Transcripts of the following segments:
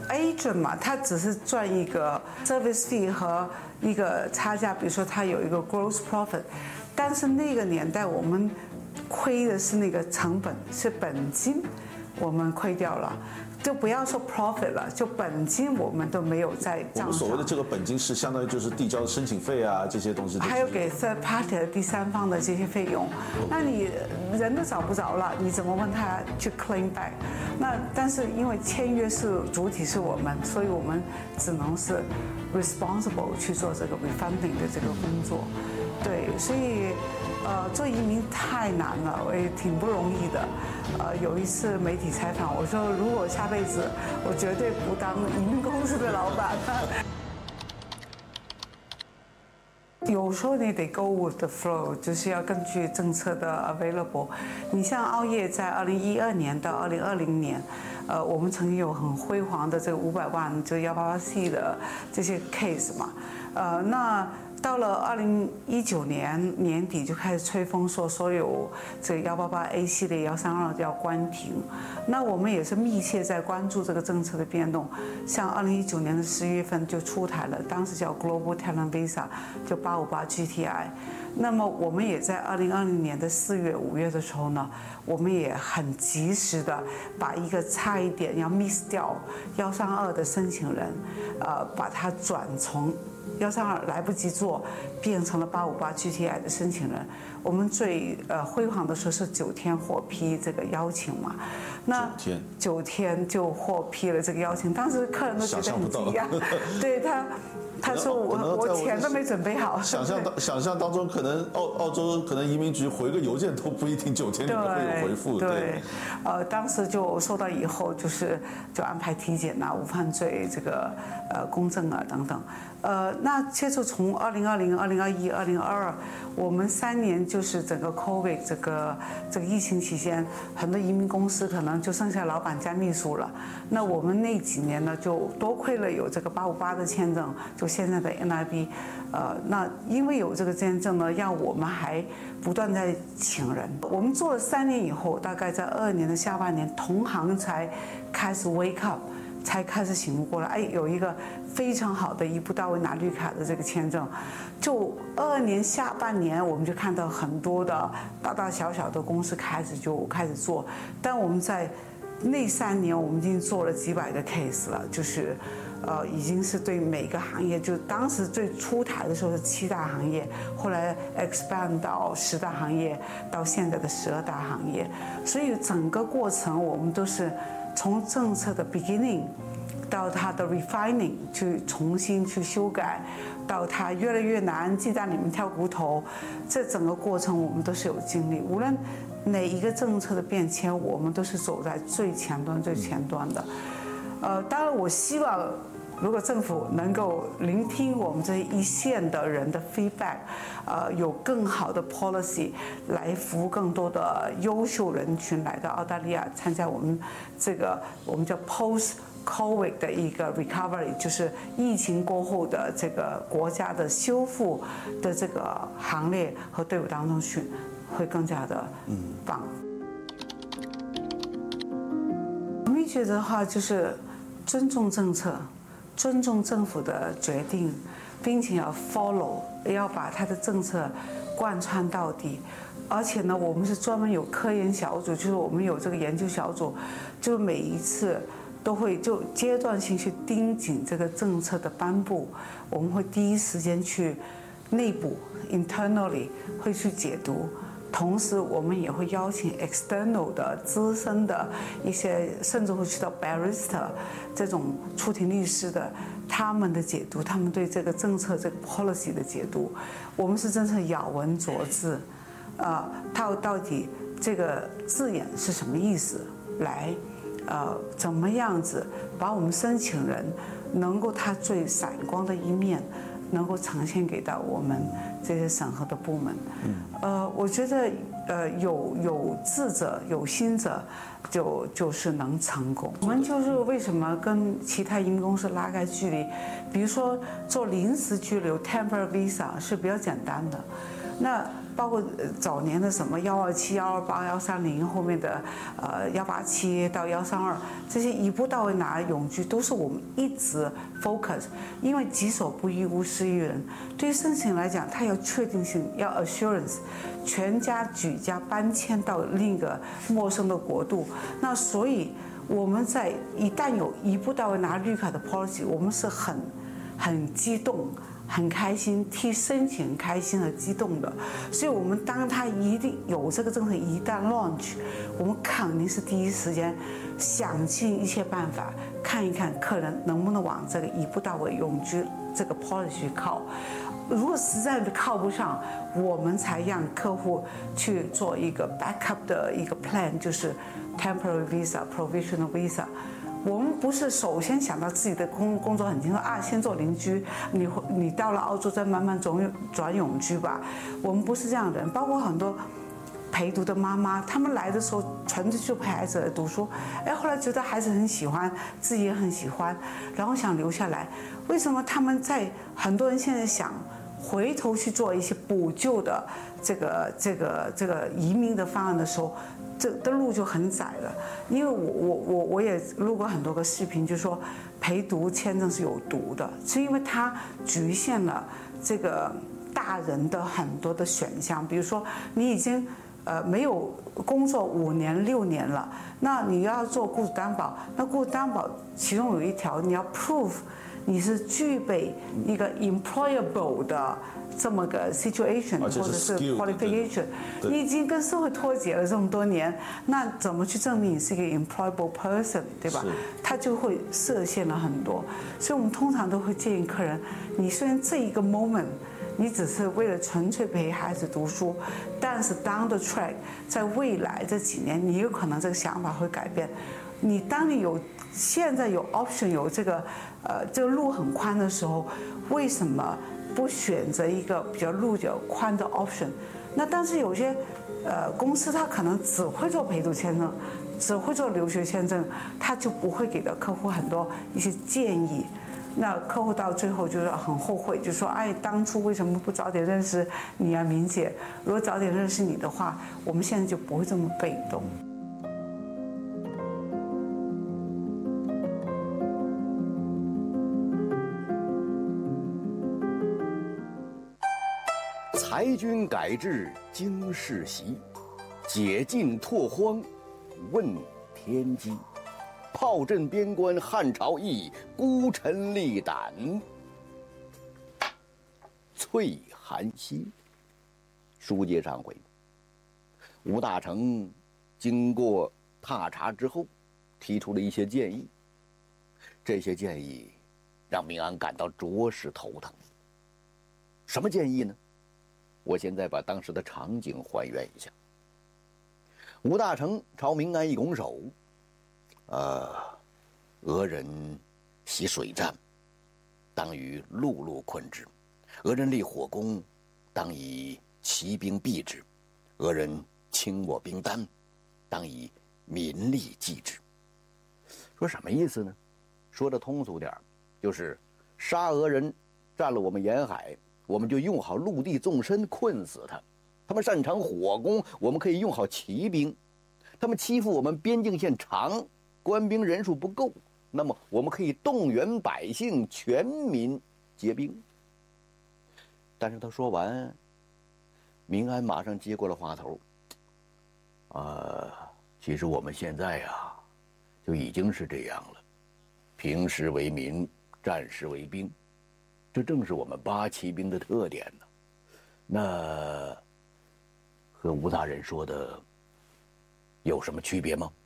agent 嘛，他只是赚一个 service fee 和一个差价，比如说他有一个 gross profit， 但是那个年代我们亏的是那个成本，是本金，我们亏掉了。就不要说 profit 了，就本金我们都没有在账上。 我们所谓的这个本金是相当于就是递交的申请费啊这些东西， 还有给 third party 的第三方的这些费用，那你人都找不着了，你怎么问他去 claim back？ 那但是因为签约是主体是我们，所以我们只能是 responsible 去做这个 refunding 的这个工作。对，所以做移民太难了，我也挺不容易的。有一次媒体采访我说，如果下辈子我绝对不当移民公司的老板。有时候你得 go with the flow， 就是要根据政策的 available。你像澳业在2012年到2020年，我们曾经有很辉煌的这个500万就188C 的这些 case 嘛，那到了2019年年底就开始吹风说所有这个188A 系列132要关停，那我们也是密切在关注这个政策的变动。像2019年的10月份就出台了，当时叫 Global Talent Visa， 就858 GTI。那么我们也在2020年的4月、5月的时候呢，我们也很及时的把一个差一点要 miss 掉132的申请人，把它转从132来不及做，变成了858 GTI 的申请人。我们最辉煌的时候是9天获批这个邀请嘛，那9天就获批了这个邀请，当时客人都觉得很惊讶，对他说我钱都没准备好。 想象当中，可能澳洲可能移民局回个邮件都不一定9天里面会有回复。 对，当时就收到以后，就安排体检啊、无犯罪这个公证啊等等。那接着从2020、2021、2022，我们3年就是整个 COVID 这个疫情期间，很多移民公司可能就剩下老板加秘书了。那我们那几年呢，就多亏了有这个858的签证，就现在的 NIB，那因为有这个签证呢，让我们还不断在请人。我们做了3年以后，大概在22年的下半年，同行才开始 wake up。才开始醒悟过来，有一个非常好的一步到位拿绿卡的这个签证，就22年下半年，我们就看到很多的大大小小的公司开始做，但我们在那3年，我们已经做了几百个 case 了，就是已经是对每个行业，就当时最出台的时候是7大行业，后来 expand 到10大行业，到现在的12大行业，所以整个过程我们都是从政策的 beginning 到它的 refining 去重新去修改，到它越来越难，鸡蛋里面挑骨头，这整个过程我们都是有经历。无论哪一个政策的变迁，我们都是走在最前端的。当然我希望如果政府能够聆听我们这一线的人的 feedback，有更好的 policy 来服务更多的优秀人群来到澳大利亚参加我们这个我们叫 post COVID 的一个 recovery， 就是疫情过后的这个国家的修复的这个行列和队伍当中去，会更加的棒。我们觉得的话就是尊重政策。尊重政府的决定，并且要 follow， 要把他的政策贯穿到底。而且呢，我们是专门有科研小组，就是我们有这个研究小组，就每一次都会就阶段性去盯紧这个政策的颁布，我们会第一时间去内部 internally 会去解读。同时，我们也会邀请 external 的资深的一些，甚至会去到 barrister 这种出庭律师的，他们的解读，他们对这个政策、这个 policy 的解读，我们是真正咬文嚼字，到底这个字眼是什么意思，来，怎么样子把我们申请人能够他最闪光的一面。能够呈现给到我们这些审核的部门，我觉得有志者有心者就是能成功。我们就是为什么跟其他移民公司拉开距离，比如说做临时居留 temporary visa 是比较简单的，那包括早年的什么127、128、130，后面的187到132，这些一步到位拿永居都是我们一直 focus， 因为己所不欲，勿施于人。对于申请来讲，它要确定性，要 assurance， 全家举家搬迁到另一个陌生的国度，那所以我们在一旦有一步到位拿绿卡的 policy， 我们是很激动。很开心，替申请开心和激动的，所以我们当他一定有这个政策一旦 launch， 我们肯定是第一时间想尽一切办法看一看客人能不能往这个一步到位永居这个 policy 去靠。如果实在靠不上，我们才让客户去做一个 backup 的一个 plan， 就是 temporary visa、provisional visa。我们不是首先想到自己的工作很轻松啊，先做邻居，你到了澳洲再慢慢转永居吧。我们不是这样的人，包括很多陪读的妈妈，他们来的时候纯粹就陪孩子来读书，哎，后来觉得孩子很喜欢，自己也很喜欢，然后想留下来。为什么他们很多人现在想回头去做一些补救的这个移民的方案的时候？这的路就很窄了，因为我也录过很多个视频，就说陪读签证是有毒的，是因为它局限了这个大人的很多的选项，比如说你已经没有工作5年6年了，那你要做雇主担保，那雇主担保其中有一条你要 prove 你是具备一个 employable 的。这么个 situation 或者是 qualification， 你已经跟社会脱节了这么多年，那怎么去证明你是一个 employable person， 对吧？他就会设限了很多。所以我们通常都会建议客人，你虽然这一个 moment， 你只是为了纯粹陪孩子读书，但是 down the track， 在未来这几年，你有可能这个想法会改变。当你现在有 option， 有这个路很宽的时候，为什么？不选择一个比较路较宽的 option， 那但是有些公司他可能只会做陪读签证，只会做留学签证，他就不会给到客户很多一些建议。那客户到最后就是很后悔，就说哎，当初为什么不早点认识你啊，明姐？如果早点认识你的话，我们现在就不会这么被动。 裁军改制经世袭，解禁拓荒问天机。炮阵边关汉朝义，孤臣力胆翠寒溪。书接上回，吴大成经过踏查之后，提出了一些建议。这些建议让明安感到着实头疼。什么建议呢？我现在把当时的场景还原一下。吴大成朝明安一拱手，俄人习水战，当与陆路困之；俄人立火攻，当以骑兵避之；俄人轻我兵单，当以民力济之。说什么意思呢？说的通俗点，就是杀俄人占了我们沿海，我们就用好陆地纵深困死他；他们擅长火攻，我们可以用好骑兵；他们欺负我们边境线长，官兵人数不够，那么我们可以动员百姓，全民结兵。但是他说完，明安马上接过了话头。其实我们现在呀，就已经是这样了，平时为民，战时为兵。这正是我们八旗兵的特点呢。那和吴大人说的有什么区别吗？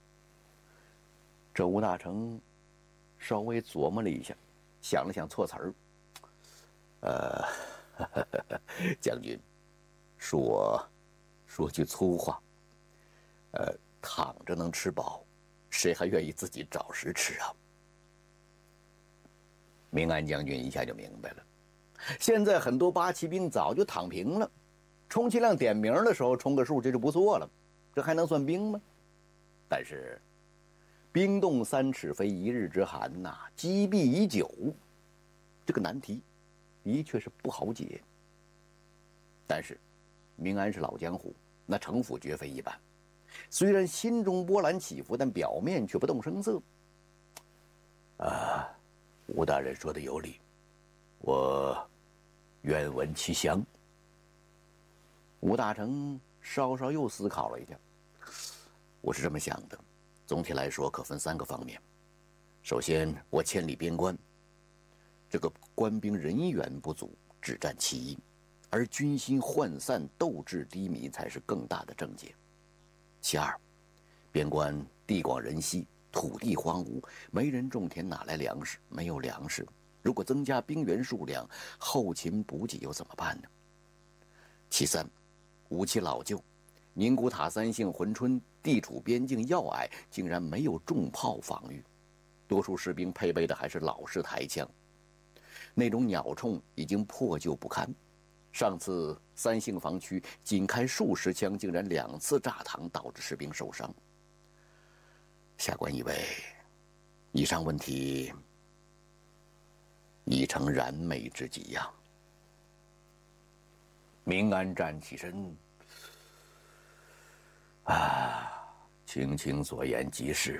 这吴大成稍微琢磨了一下，想了想措辞儿，将军，说句粗话，躺着能吃饱，谁还愿意自己找食吃啊？明安将军一下就明白了，现在很多八旗兵早就躺平了，充其量点名的时候充个数，这就不错了，这还能算兵吗？但是冰冻3尺非一日之寒呐，积弊已久，这个难题的确是不好解。但是明安是老江湖，那城府绝非一般。虽然心中波澜起伏，但表面却不动声色。吴大人说的有理，我愿闻其详。吴大成稍稍又思考了一下，我是这么想的，总体来说可分3个方面。首先，我千里边关，这个官兵人员不足，只占其一，而军心涣散、斗志低迷才是更大的症结。其二，边关地广人稀，土地荒芜，没人种田，哪来粮食？没有粮食，如果增加兵员数量，后勤补给又怎么办呢？其三，武器老旧，宁古塔3姓珲春地处边境要隘，竟然没有重炮防御，多数士兵配备的还是老式台枪，那种鸟铳已经破旧不堪。上次3姓防区仅开数十枪，竟然2次炸膛，导致士兵受伤。下官以为，以上问题已成燃眉之急呀。明安站起身，青青所言极是，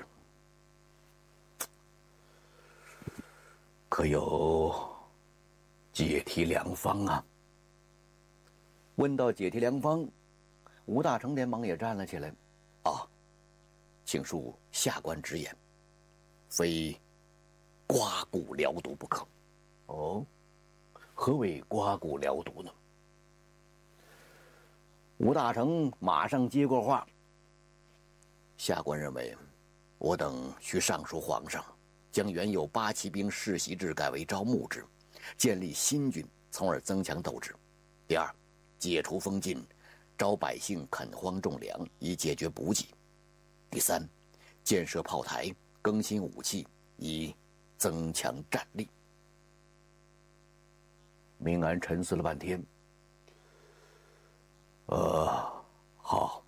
可有解题良方啊？问到解题良方，吴大成连忙也站了起来。请恕下官直言，非刮骨疗毒不可。何为刮骨疗毒呢？吴大成马上接过话，下官认为，我等需上书皇上，将原有8旗兵世袭制改为招募制，建立新军，从而增强斗志。第二，解除封禁，招百姓垦荒种粮，以解决补给。第三，建设炮台，更新武器，以增强战力。明安沉思了半天，好，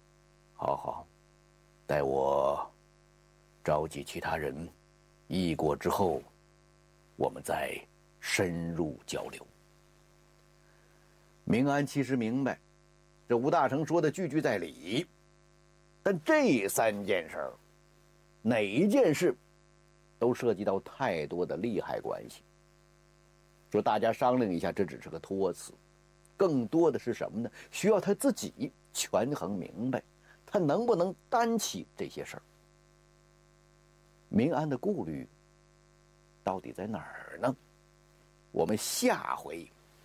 待我召集其他人议过之后，我们再深入交流。明安其实明白，这吴大成说的句句在理，但这3件事儿，哪一件事都涉及到太多的利害关系。说大家商量一下，这只是个托词，更多的是什么呢？需要他自己权衡明白，他能不能担起这些事儿。明安的顾虑到底在哪儿呢？我们下回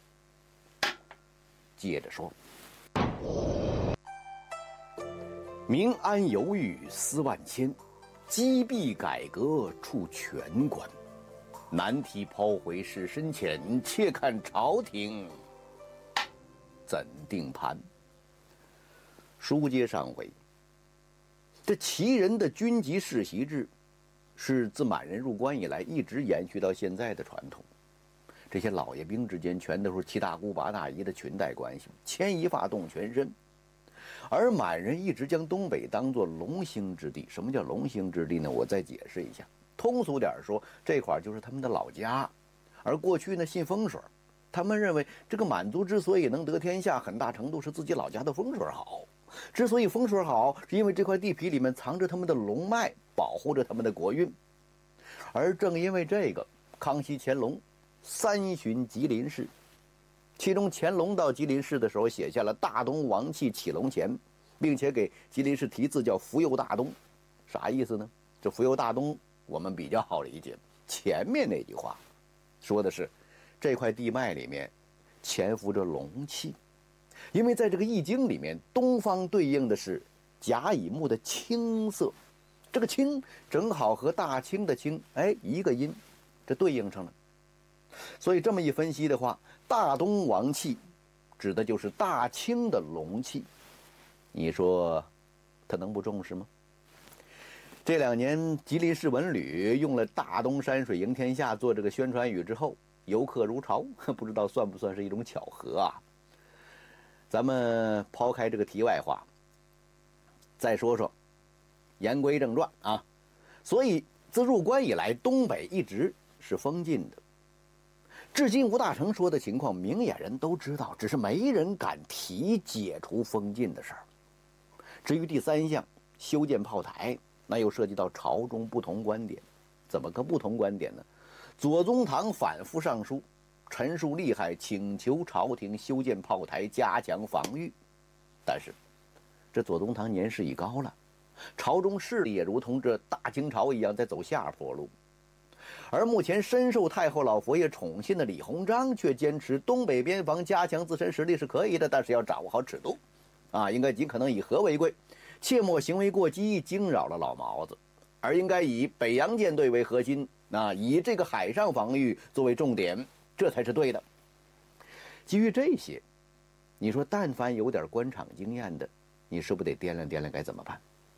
接着说。明安犹豫思万千，积弊改革处全关。难题抛回事深浅，且看朝廷怎定盘。书接上回，这旗人的军级世袭制是自满人入关以来一直延续到现在的传统。这些老爷兵之间全都是7大姑8大姨的裙带关系，牵一发动全身。而满人一直将东北当作龙兴之地。什么叫龙兴之地呢？我再解释一下。通俗点说，这块就是他们的老家。而过去呢，信风水，他们认为这个满族之所以能得天下，很大程度是自己老家的风水好。之所以风水好，是因为这块地皮里面藏着他们的龙脉，保护着他们的国运。而正因为这个，康熙、乾隆3巡吉林市，其中乾隆到吉林市的时候写下了大东王气启隆前，并且给吉林市题字叫福佑大东。啥意思呢？这福佑大东我们比较好理解，前面那句话说的是这块地脉里面潜伏着龙气。因为在这个易经里面，东方对应的是甲乙木的青色，这个青正好和大清的清一个音，这对应上了。所以这么一分析的话，大东王气指的就是大清的龙气。你说他能不重视吗？这2年吉林市文旅用了大东山水迎天下做这个宣传语之后，游客如潮，不知道算不算是一种巧合啊。咱们抛开这个题外话，再说说言归正传啊。所以自入关以来，东北一直是封禁的。 至今吴大成说的情况，明眼人都知道，只是没人敢提解除封禁的事儿。至于第3项，修建炮台，那又涉及到朝中不同观点。怎么个不同观点呢？左宗棠反复上书，陈述利害，请求朝廷修建炮台，加强防御。但是，这左宗棠年事已高了，朝中势力也如同这大清朝一样在走下坡路。而目前深受太后老佛爷宠信的李鸿章却坚持东北边防加强自身实力是可以的，但是要掌握好尺度，应该尽可能以和为贵，切莫行为过激，惊扰了老毛子，而应该以北洋舰队为核心，以这个海上防御作为重点，这才是对的。基于这些，你说但凡有点官场经验的，你是不是得掂量掂量该怎么办？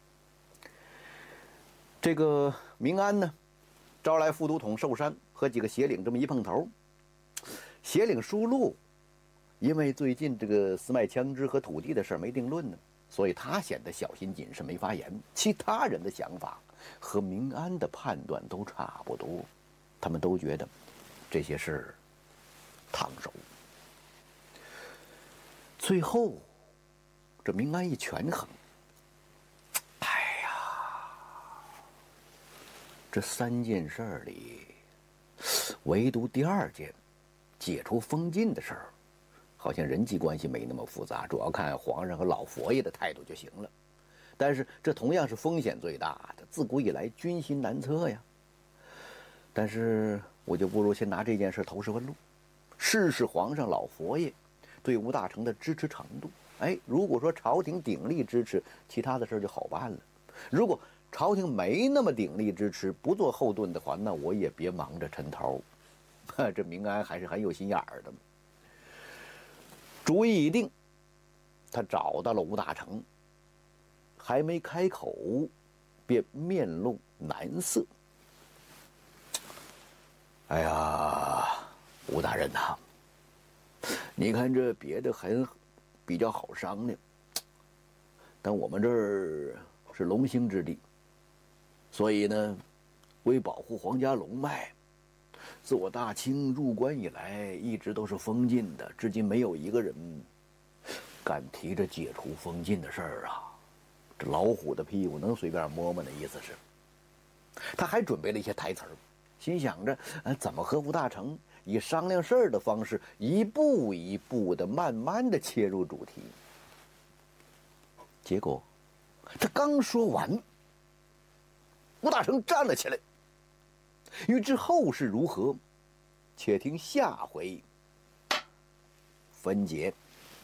这个明安呢，招来副都统寿山和几个协领这么一碰头，协领舒禄因为最近这个私卖枪支和土地的事没定论呢，所以他显得小心谨慎没发言。其他人的想法和明安的判断都差不多，他们都觉得这些事烫手。最后这明安一权衡，这3件事儿里，唯独第2件解除封禁的事儿，好像人际关系没那么复杂，主要看皇上和老佛爷的态度就行了。但是这同样是风险最大的，自古以来军心难测呀。但是我就不如先拿这件事投石问路，试试皇上老佛爷对吴大成的支持程度。如果说朝廷鼎力支持，其他的事就好办了；如果朝廷没那么鼎力支持，不做后盾的话，那我也别忙着抻头。这明安还是很有心眼儿的。主意已定，他找到了吴大成，还没开口，便面露难色。哎呀，吴大人呐，你看这别的还比较好商量，但我们这儿是龙兴之地，所以呢，为保护皇家龙脉，自我大清入关以来一直都是封禁的，至今没有一个人敢提着解除封禁的事儿啊。这老虎的屁股能随便摸摸的意思是。他还准备了一些台词儿，心想着怎么和吴大成以商量事儿的方式，一步一步的慢慢的切入主题。结果他刚说完，吴大成站了起来。欲知后事如何，且听下回分解。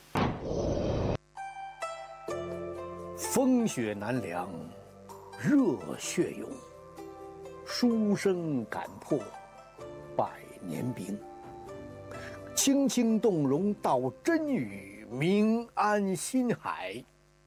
风雪难凉，热血涌，书生敢破百年冰。轻轻动容道真语，明安心海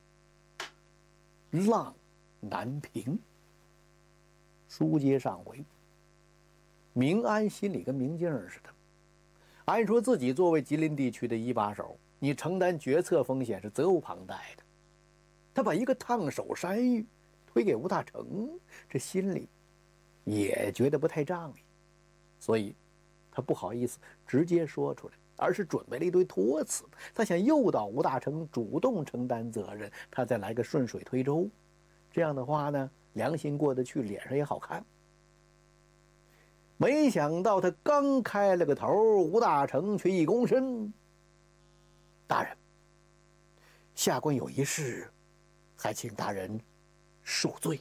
浪难平。书接上回，明安心里跟明镜似的。按说自己作为吉林地区的一把手，你承担决策风险是责无旁贷的。他把一个烫手山芋推给吴大成，这心里也觉得不太仗义，所以他不好意思直接说出来，而是准备了一堆托词。他想诱导吴大成主动承担责任，他再来个顺水推舟。这样的话呢，良心过得去，脸上也好看。没想到他刚开了个头，吴大成却一躬身：“大人，下官有一事，还请大人恕罪。”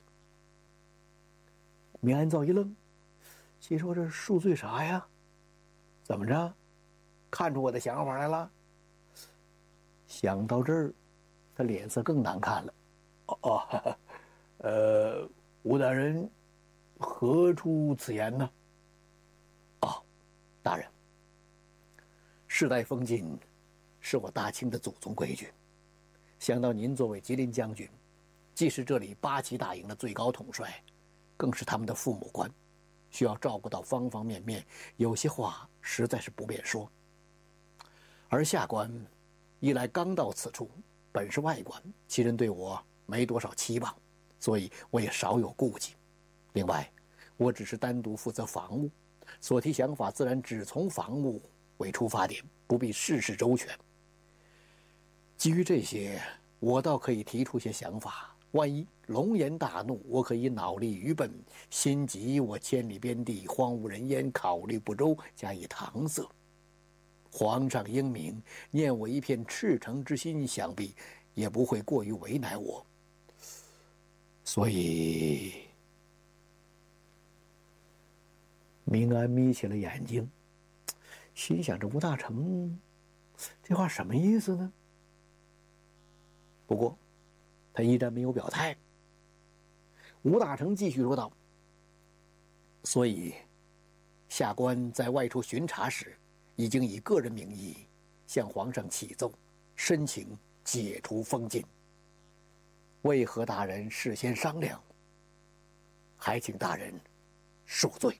明安造一愣，心说这恕罪啥呀？怎么着？看出我的想法来了？想到这儿，他脸色更难看了。吴大人何出此言呢？大人，世代封禁是我大清的祖宗规矩，想到您作为吉林将军，既是这里8旗大营的最高统帅，更是他们的父母官，需要照顾到方方面面，有些话实在是不便说。而下官一来刚到此处，本是外官，其人对我没多少期望，所以我也少有顾忌。另外，我只是单独负责防务， 所提想法自然只从防务为出发点，不必事事周全。基于这些，我倒可以提出些想法。万一龙颜大怒，我可以脑力愚笨，心急我千里边地，荒无人烟，考虑不周，加以搪塞。皇上英明，念我一片赤诚之心，想必也不会过于为难我。所以，明安眯起了眼睛，心想着吴大成这话什么意思呢？不过他依然没有表态。吴大成继续说道：所以下官在外出巡查时，已经以个人名义向皇上启奏，申请解除封禁。为何大人事先商量？还请大人恕罪。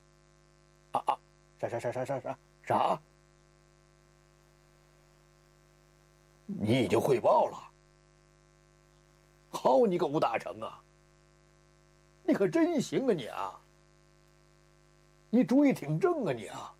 啥？你已经汇报了？好你个吴大成啊，你可真行啊你啊！你主意挺正啊你啊！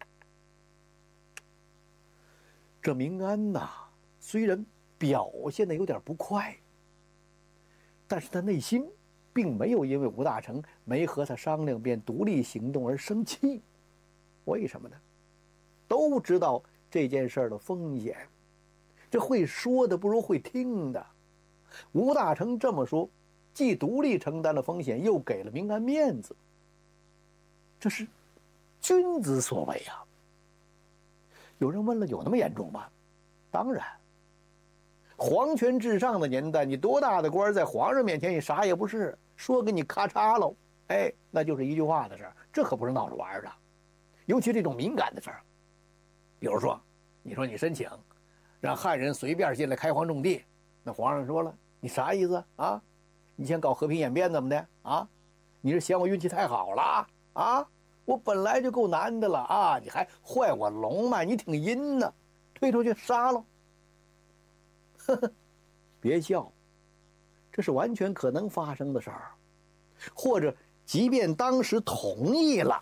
这明安呐，虽然表现的有点不快，但是他内心并没有因为吴大成没和他商量便独立行动而生气。为什么呢？都知道这件事的风险，这会说的不如会听的。吴大成这么说，既独立承担了风险，又给了明安面子，这是君子所为啊。有人问了，有那么严重吗？当然，皇权至上的年代，你多大的官，在皇上面前你啥也不是，说给你咔嚓喽，哎，那就是一句话的事儿，这可不是闹着玩的。尤其这种敏感的事儿，比如说，你说你申请让汉人随便进来开荒种地，那皇上说了，你啥意思啊？你想搞和平演变怎么的啊？你是嫌我运气太好了啊？我本来就够难的了啊，你还坏我龙脉，你挺阴呢，推出去杀喽！呵呵，别笑，这是完全可能发生的事儿。或者，即便当时同意了，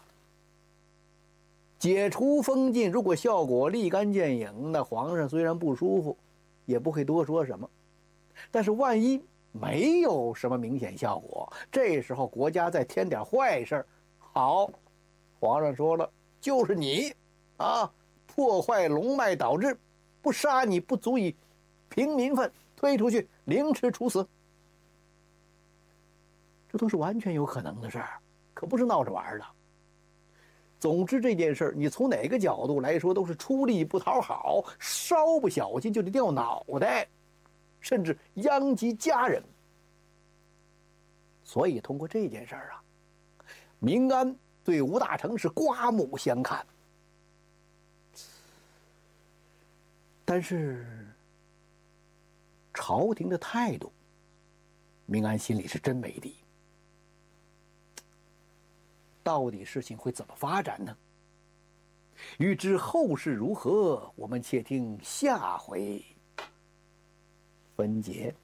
解除封禁，如果效果立竿见影，那皇上虽然不舒服，也不会多说什么。但是万一没有什么明显效果，这时候国家再添点坏事，好，皇上说了，就是你啊，破坏龙脉导致，不杀你不足以平民愤，推出去凌迟处死，这都是完全有可能的事儿，可不是闹着玩的。总之这件事儿，你从哪个角度来说，都是出力不讨好，稍不小心就得掉脑袋，甚至殃及家人。所以通过这件事儿啊，明安对吴大成是刮目相看。但是朝廷的态度，明安心里是真没底。到底事情会怎么发展呢？欲知后事如何，我们且听下回分解。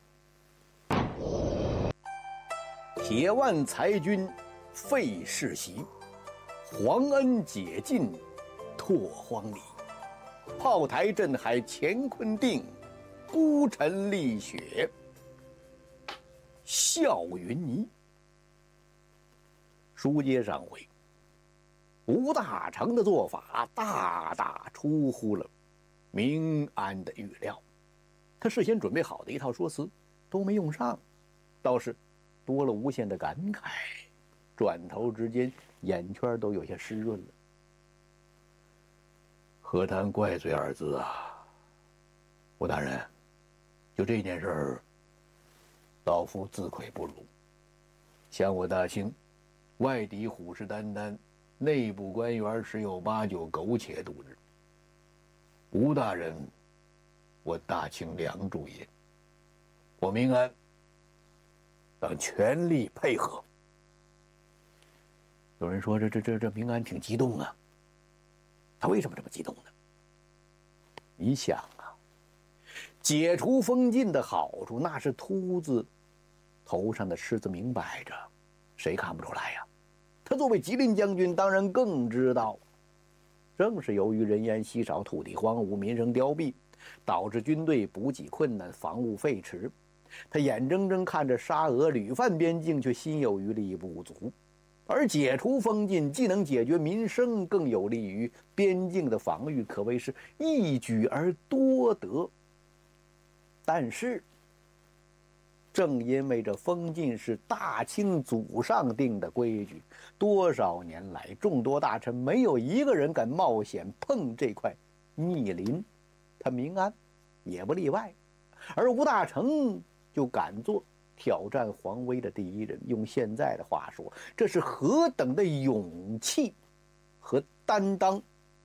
铁腕裁军废世袭，皇恩解禁拓荒里。炮台镇海乾坤定，孤臣立雪笑云霓。书接上回，吴大成的做法大大出乎了明安的预料，他事先准备好的一套说辞都没用上，倒是多了无限的感慨，转头之间眼圈都有些湿润了。何谈怪罪二字啊，吴大人，就这件事儿，老夫自愧不如。想我大清，外敌虎视眈眈，内部官员十有八九苟且度日。吴大人，我大清良主也，我明安当全力配合。有人说这明安挺激动啊，他为什么这么激动呢？你想啊，解除封禁的好处，那是秃子头上的虱子明摆着，谁看不出来呀？他作为吉林将军，当然更知道。 正是由于人烟稀少、土地荒芜、民生凋敝，导致军队补给困难、防务废弛。他眼睁睁看着沙俄屡犯边境，却心有余力不足。而解除封禁既能解决民生，更有利于边境的防御，可谓是一举而多得。但是，正因为这封禁是大清祖上定的规矩，多少年来众多大臣没有一个人敢冒险碰这块密林，他明安也不例外。而吴大成就敢做挑战皇威的第一人，用现在的话说，这是何等的勇气和担当！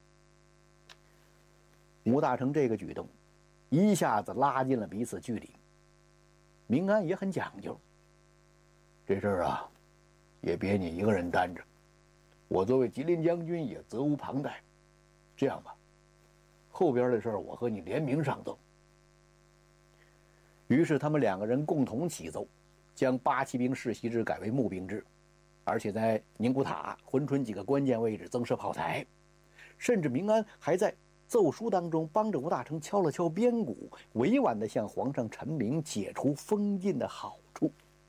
吴大成这个举动一下子拉近了彼此距离。明安也很讲究，这事儿啊，也别你一个人担着，我作为吉林将军也责无旁贷。这样吧，后边的事儿我和你联名上奏。于是他们两个人共同起奏，将八旗兵世袭制改为募兵制，而且在宁古塔、珲春几个关键位置增设炮台，甚至明安还在奏书当中帮着吴大成敲了敲边鼓，委婉地向皇上陈明解除封禁的好处。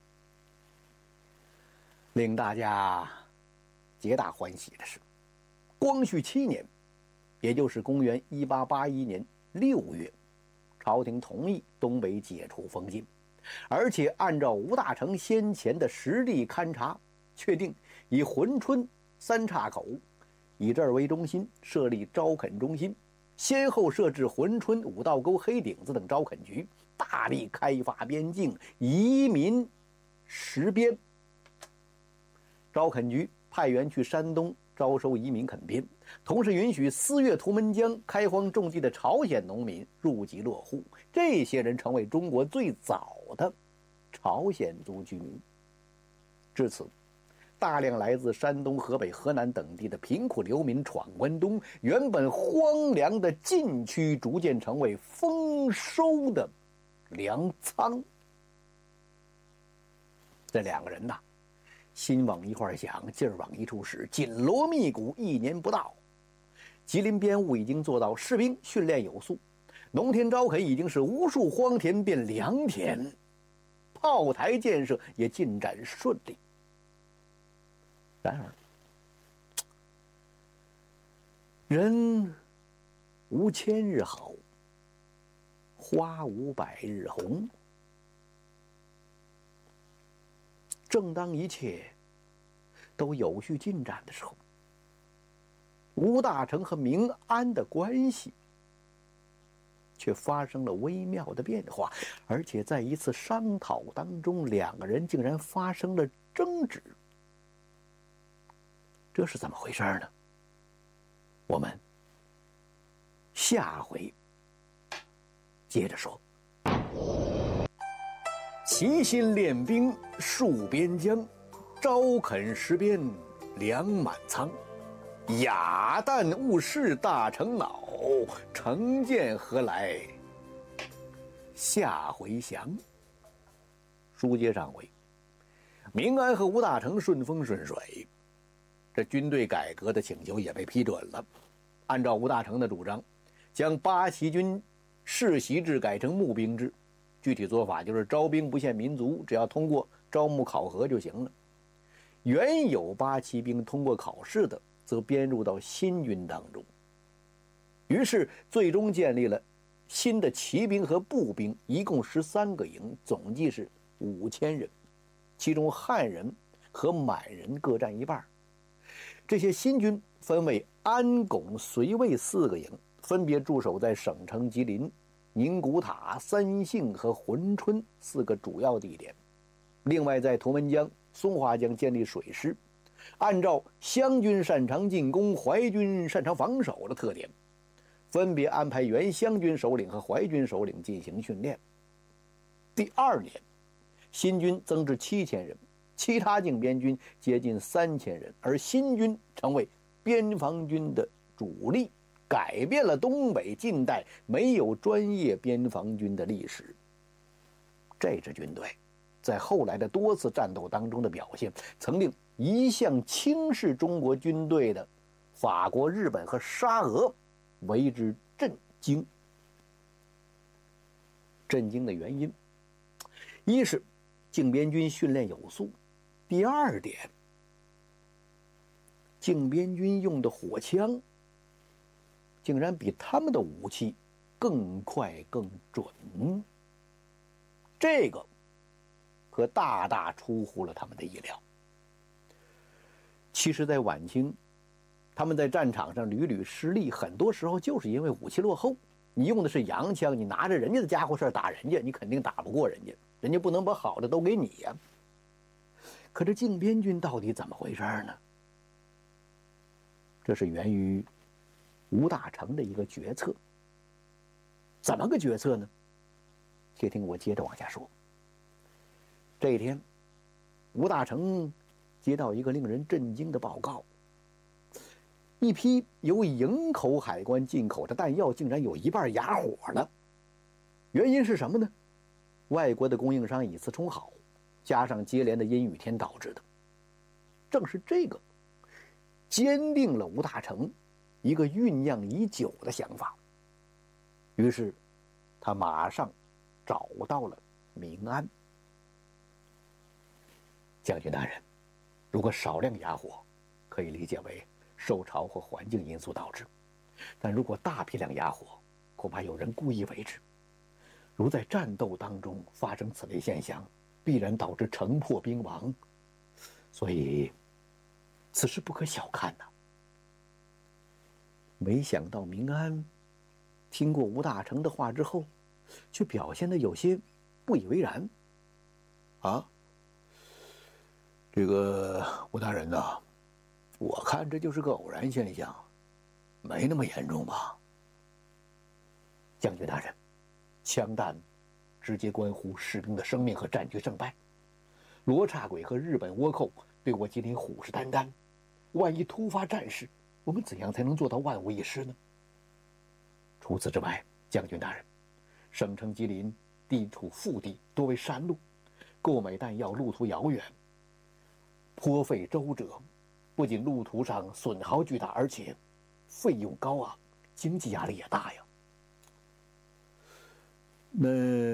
令大家皆大欢喜的是，光绪7年，也就是公元1881年6月，朝廷同意东北解除封禁，而且按照吴大成先前的实地勘察，确定以珲春三岔口以这儿为中心设立招垦中心，先后设置珲春、五道沟、黑顶子等招垦局，大力开发边境，移民实边。招垦局派员去山东招收移民垦边，同时允许4月图们江开荒种地的朝鲜农民入籍落户，这些人成为中国最早的朝鲜族居民。至此，大量来自山东、河北、河南等地的贫苦流民闯关东，原本荒凉的禁区逐渐成为丰收的粮仓。这两个人呐，心往一块想，劲儿往一处使，紧锣密鼓，1年不到，吉林边务已经做到士兵训练有素，农田招垦已经是无数荒田变良田，炮台建设也进展顺利。然而，人无千日好，花无百日红。正当一切都有序进展的时候，吴大成和明安的关系却发生了微妙的变化，而且在一次商讨当中，两个人竟然发生了争执。这是怎么回事呢？我们下回接着说。齐心练兵戍边疆，招垦实边粮满仓。雅旦误事大成恼，成见何来下回详。书接上回，明安和吴大成顺风顺水，这军队改革的请求也被批准了。按照吴大成的主张，将八旗军世袭制改成募兵制，具体做法就是招兵不限民族，只要通过招募考核就行了。原有八旗兵通过考试的，则编入到新军当中。于是最终建立了新的骑兵和步兵，一共13个营，总计是5000人，其中汉人和满人各占一半。这些新军分为安、巩、绥、卫4个营，分别驻守在省城吉林、宁古塔、三姓和珲春4个主要地点。另外在图们江、松花江建立水师，按照湘军擅长进攻、淮军擅长防守的特点，分别安排原湘军首领和淮军首领进行训练。第2年，新军增至7000人，其他靖边军接近3000人，而新军成为边防军的主力，改变了东北近代没有专业边防军的历史。这支军队在后来的多次战斗当中的表现，曾令一向轻视中国军队的法国、日本和沙俄为之震惊。震惊的原因，一是靖边军训练有素，第二点，靖边军用的火枪竟然比他们的武器更快更准，这个可大大出乎了他们的意料。其实在晚清，他们在战场上屡屡失利，很多时候就是因为武器落后。你用的是洋枪，你拿着人家的家伙事打人家，你肯定打不过人家，人家不能把好的都给你呀。可这靖边军到底怎么回事呢？这是源于吴大成的一个决策。怎么个决策呢？且听我接着往下说。这一天，吴大成接到一个令人震惊的报告，一批由营口海关进口的弹药竟然有一半哑火了。原因是什么呢？外国的供应商以次充好，加上接连的阴雨天导致的。正是这个坚定了吴大成一个酝酿已久的想法。于是他马上找到了明安。将军大人，如果少量哑火，可以理解为受潮或环境因素导致，但如果大批量哑火，恐怕有人故意为之。如在战斗当中发生此类现象，必然导致城破兵亡，所以此事不可小看呐。没想到明安听过吴大成的话之后，却表现得有些不以为然。啊，这个吴大人呐，我看这就是个偶然现象，没那么严重吧？将军大人，枪弹直接关乎士兵的生命和战局胜败。罗刹鬼和日本倭寇对我吉林虎视眈眈，万一突发战事，我们怎样才能做到万无一失呢？除此之外，将军大人，省城吉林地处腹地，多为山路，购买弹药路途遥远，颇费周折，不仅路途上损耗巨大，而且费用高昂，经济压力也大呀。那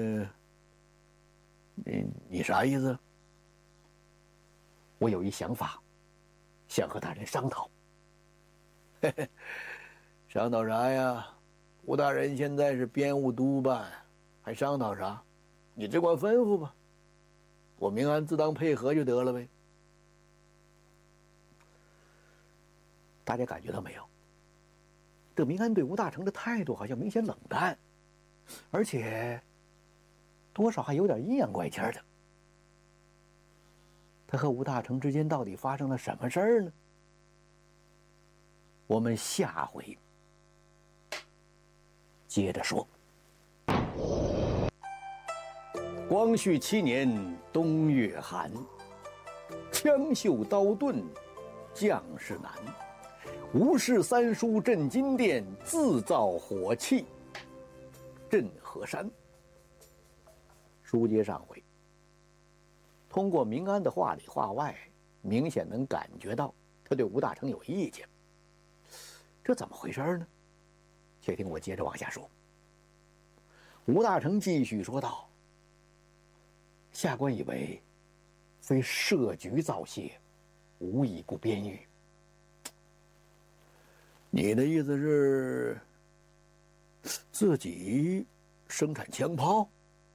你啥意思？我有一想法，想和大人商讨。嘿嘿，商讨啥呀？吴大人现在是编务督办，还商讨啥？你只管吩咐吧，我明安自当配合就得了呗。大家感觉到没有？这明安对吴大成的态度好像明显冷淡，而且多少还有点阴阳怪气的。他和吴大成之间到底发生了什么事儿呢？我们下回接着说。光绪7年冬月寒，枪绣刀盾将士难。吴氏三叔镇金殿，自造火器镇河山。书接上回，通过明安的话里话外，明显能感觉到他对吴大成有意见。这怎么回事呢？且听我接着往下说。吴大成继续说道：下官以为，非设局造谢，无以顾边域。你的意思是，自己生产枪炮？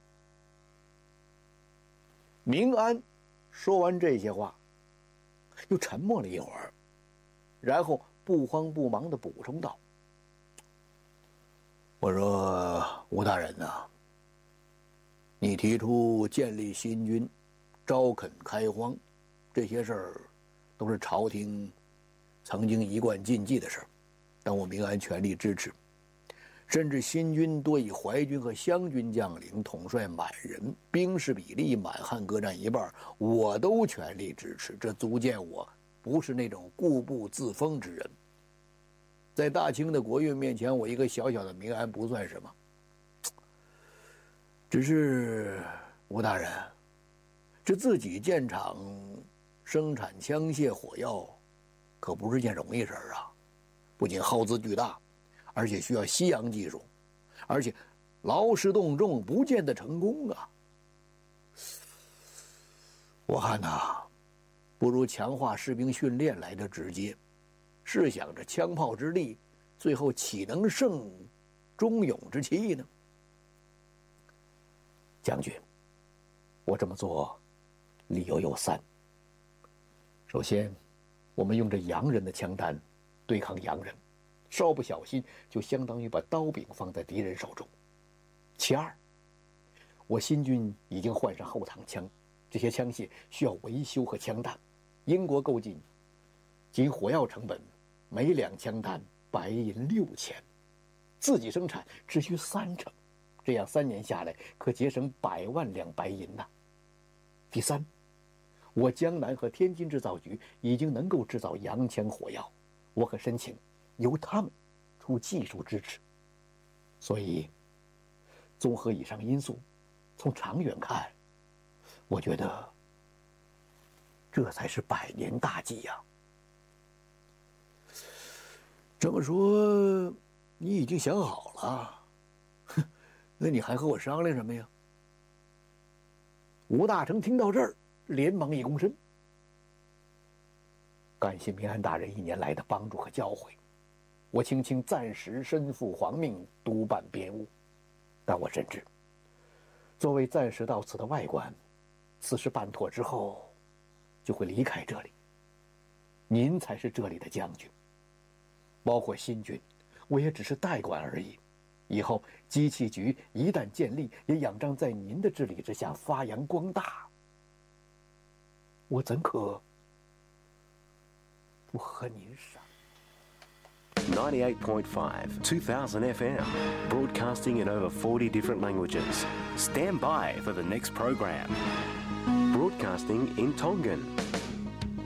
明安说完这些话，又沉默了一会儿，然后不慌不忙地补充道：我说吴大人呐，你提出建立新军，招垦开荒，这些事儿都是朝廷曾经一贯禁忌的事儿，但我明安全力支持。甚至新军多以淮军和湘军将领统帅满人，兵士比例满汉各占一半，我都全力支持。这足见我不是那种固步自封之人。在大清的国运面前，我一个小小的明安不算什么。只是吴大人，这自己建厂生产枪械火药，可不是件容易事儿啊。 不仅耗资巨大，而且需要西洋技术，而且劳师动众，不见得成功啊。我看呐，不如强化士兵训练来得直接。试想着枪炮之力，最后岂能胜忠勇之气呢？将军，我这么做理由有三。首先，我们用着洋人的枪弹对抗洋人，稍不小心就相当于把刀柄放在敌人手中。其二，我新军已经换上后膛枪，这些枪械需要维修和枪弹，英国购进仅火药成本每两枪弹白银6000，自己生产只需30%，这样3年下来可节省100万两白银呐。第三，我江南和天津制造局已经能够制造洋枪火药，我可申请由他们出技术支持。所以，综合以上因素，从长远看，我觉得这才是100年大计呀。这么说，你已经想好了？哼，那你还和我商量什么呀？吴大成听到这儿，连忙一躬身，感谢明安大人1年来的帮助和教诲，我卿暂时身负皇命，督办边务。但我深知，作为暂时到此的外官，此事办妥之后，就会离开这里。您才是这里的将军，包括新军，我也只是代管而已。以后机器局一旦建立，也仰仗在您的治理之下发扬光大。我怎可不和您商 ？98.5, 2000 FM, broadcasting in over 40 different languages. Stand by for the next program. Broadcasting in Tongan.